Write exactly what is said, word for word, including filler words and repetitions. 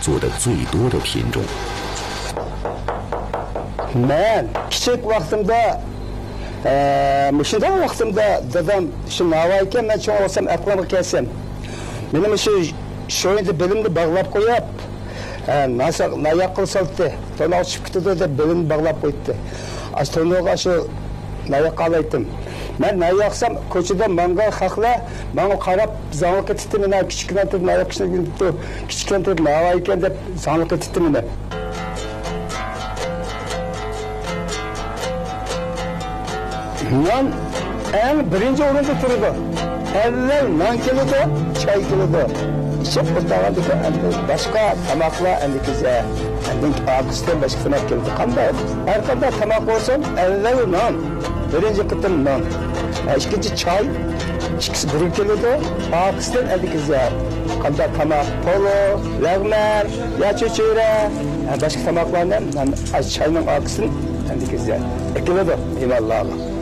做的最多的品种。 Men kichik vaqtimda, shunday vaqtimda dadam shu navoiyga men cho'ng olsam aqlimga kelsam, mening shu sho'yda bilimni bog'lab qo'yib, nasaq nayoq qilsaldi, to'noq chiqib ketdi deb bilimni bog'lab qo'ydi. Ash to'noqqa shu nayoq qalaydim. Men nayoqsam ko'chada manga xalqlar menga qarab zangli ketdi, men kichikdan turib nayoq qilib kichikdan turib navoiyga deb zangli ketdi meni. Non en birinci oranda turdu. Evvel non keledi, çay keledi. İçip bırtağadık, başka tamakla endikize, endik akıstan başka tamak keledi. Kanda, arkada tamak olsun, evvel non. Birinci kıtım non. İkinci çay, ikisi birin keledi, akıstan endikize. Kanda tamak, polo, lagmer, yaçı çöre, başka tamaklarla çayın akısın endikize. Keledi, eyvallah.